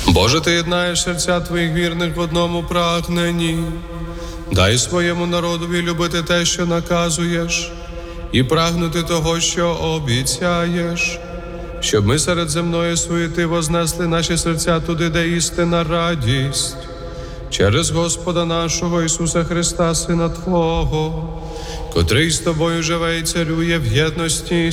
Боже, Ти єднаєш серця Твоїх вірних в одному прагненні. Дай своєму народові любити те, що наказуєш, і прагнути того, що обіцяєш, щоб ми серед земної суєти вознесли наші серця туди, де істинна радість, через Господа нашого Ісуса Христа, Сина Твого, котрий з Тобою живе і царює в єдності